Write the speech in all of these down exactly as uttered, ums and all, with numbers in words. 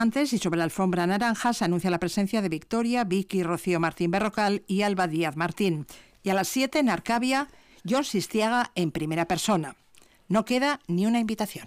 Antes, y sobre la alfombra naranja, se anuncia la presencia de Victoria, Vicky, Rocío Martín Berrocal y Alba Díaz Martín. Y a las siete, en Arcavia, Jon Sistiaga en primera persona. No queda ni una invitación.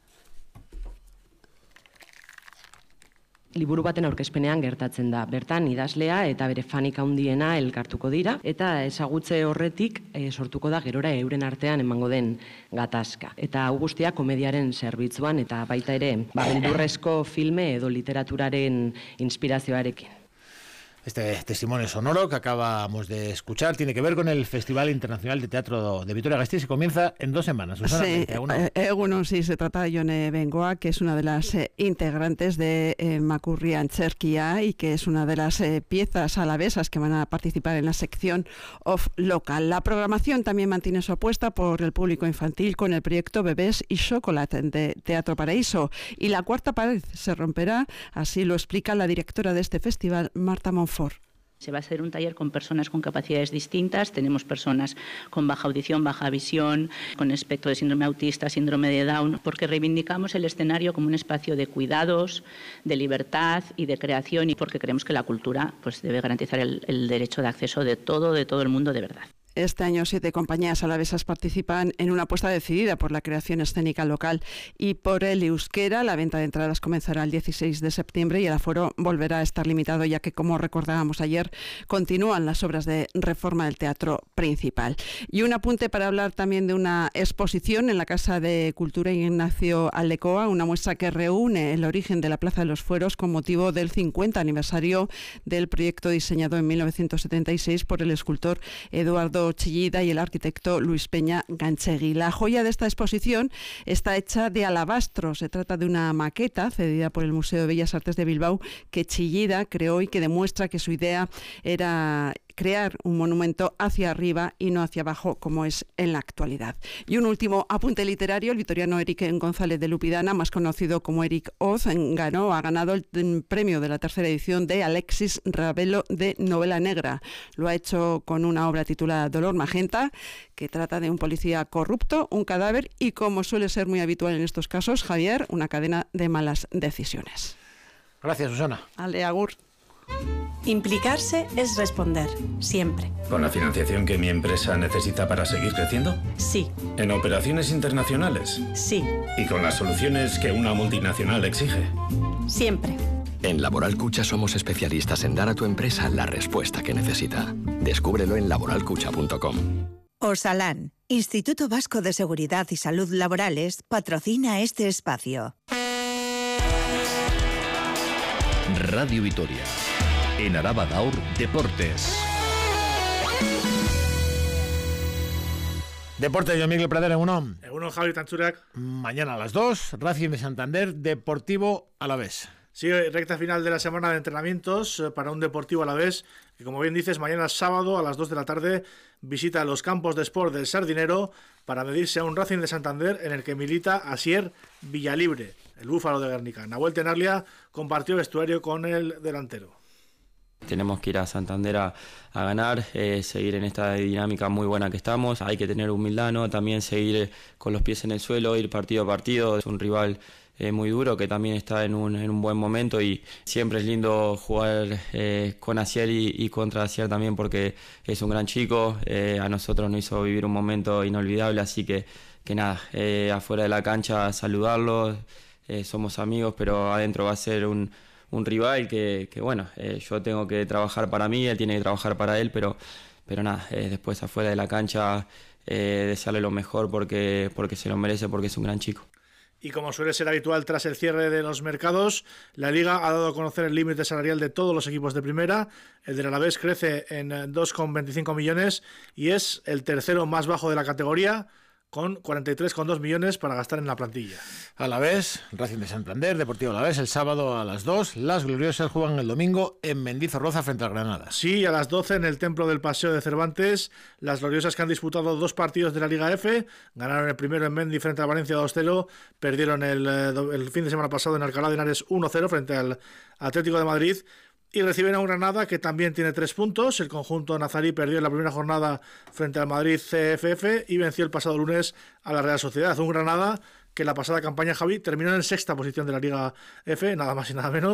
Liburu baten aurkezpenean gertatzen da. Bertan idazlea eta bere fanik handiena elkartuko dira eta ezagutze horretik e, sortuko da gerora euren artean emango den gatazka. Eta hau guztia komediaren zerbitzuan eta baita ere beldurrezko filme edo literaturaren inspirazioarekin. Este testimonio sonoro que acabamos de escuchar tiene que ver con el Festival Internacional de Teatro de Vitoria-Gasteiz y comienza en dos semanas. Susana, sí, Egunon, sí, se trata de Jone Bengoa, que es una de las eh, integrantes de eh, Makurri Antzerkia y que es una de las eh, piezas alavesas que van a participar en la sección Off Local. La programación también mantiene su apuesta por el público infantil con el proyecto Bebés y Chocolate de Teatro Paraíso. Y la cuarta pared se romperá, así lo explica la directora de este festival, Marta Monfort. Se va a hacer un taller con personas con capacidades distintas. Tenemos personas con baja audición, baja visión, con espectro de síndrome autista, síndrome de Down, porque reivindicamos el escenario como un espacio de cuidados, de libertad y de creación, y porque creemos que la cultura pues, debe garantizar el, el derecho de acceso de todo, de todo el mundo de verdad. Este año siete compañías alavesas participan en una apuesta decidida por la creación escénica local y por el euskera. La venta de entradas comenzará el dieciséis de septiembre y el aforo volverá a estar limitado, ya que, como recordábamos ayer, continúan las obras de reforma del teatro principal. Y un apunte para hablar también de una exposición en la Casa de Cultura Ignacio Aldecoa, una muestra que reúne el origen de la Plaza de los Fueros con motivo del cincuenta aniversario del proyecto diseñado en mil novecientos setenta y seis por el escultor Eduardo Chillida y el arquitecto Luis Peña Ganchegui. La joya de esta exposición está hecha de alabastro. Se trata de una maqueta cedida por el Museo de Bellas Artes de Bilbao que Chillida creó y que demuestra que su idea era crear un monumento hacia arriba y no hacia abajo, como es en la actualidad. Y un último apunte literario: el vitoriano Eric González de Lupidana, más conocido como Eric Oz, ganó, ha ganado el premio de la tercera edición de Alexis Ravelo de novela negra. Lo ha hecho con una obra titulada Dolor Magenta, que trata de un policía corrupto, un cadáver y, como suele ser muy habitual en estos casos, Javier, una cadena de malas decisiones. Gracias, Susana. Ale, agur. Implicarse es responder, siempre. ¿Con la financiación que mi empresa necesita para seguir creciendo? Sí. ¿En operaciones internacionales? Sí. ¿Y con las soluciones que una multinacional exige? Siempre. En Laboral Cucha somos especialistas en dar a tu empresa la respuesta que necesita. Descúbrelo en laboral cucha punto com. Osalan, Instituto Vasco de Seguridad y Salud Laborales, patrocina este espacio. Radio Vitoria. En Araba Gaur, Deportes. Deportes, yo Miguel Pradera, uno. Uno, Javi Tanchurak. Mañana a las dos, Racing de Santander, Deportivo Alavés. Sí, recta final de la semana de entrenamientos para un Deportivo Alavés, que, como bien dices, mañana sábado a las dos de la tarde visita los campos de Sport del Sardinero para medirse a un Racing de Santander en el que milita Asier Villalibre, el búfalo de Guernica. Nahuel Tenaglia compartió vestuario con el delantero. Tenemos que ir a Santander a, a ganar, eh, seguir en esta dinámica muy buena que estamos. Hay que tener humildad, ¿no? También seguir con los pies en el suelo, ir partido a partido. Es un rival eh, muy duro que también está en un, en un buen momento y siempre es lindo jugar eh, con Asier y, y contra Asier también porque es un gran chico. Eh, a nosotros nos hizo vivir un momento inolvidable, así que, que nada, eh, afuera de la cancha saludarlo. Eh, somos amigos, pero adentro va a ser un... un rival que, que bueno, eh, yo tengo que trabajar para mí, él tiene que trabajar para él, pero, pero nada, eh, después afuera de la cancha eh, desearle lo mejor porque, porque se lo merece, porque es un gran chico. Y como suele ser habitual tras el cierre de los mercados, la Liga ha dado a conocer el límite salarial de todos los equipos de primera. El del Alavés crece en dos coma veinticinco millones y es el tercero más bajo de la categoría, con cuarenta y tres coma dos millones para gastar en la plantilla. Alavés, Racing de Santander, Deportivo Alavés, el sábado a las dos. Las Gloriosas juegan el domingo en Mendizorroza frente al Granada. Sí, a las doce en el Templo del Paseo de Cervantes. Las Gloriosas, que han disputado dos partidos de la Liga F, ganaron el primero en Mendi frente a Valencia dos cero, perdieron el, el fin de semana pasado en Alcalá de Henares uno cero frente al Atlético de Madrid. Y reciben a un Granada que también tiene tres puntos. El conjunto nazarí perdió en la primera jornada frente al Madrid C F F y venció el pasado lunes a la Real Sociedad. Un Granada que la pasada campaña, Javi, terminó en sexta posición de la Liga F, nada más y nada menos.